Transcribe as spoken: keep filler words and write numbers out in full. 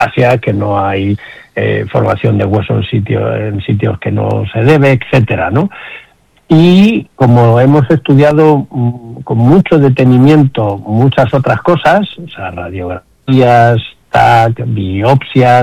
displasia, que no hay eh, formación de hueso en, sitio, en sitios que no se debe, etcétera, ¿no? Y como hemos estudiado mmm, con mucho detenimiento muchas otras cosas, o sea, radiografías, T A C, biopsias,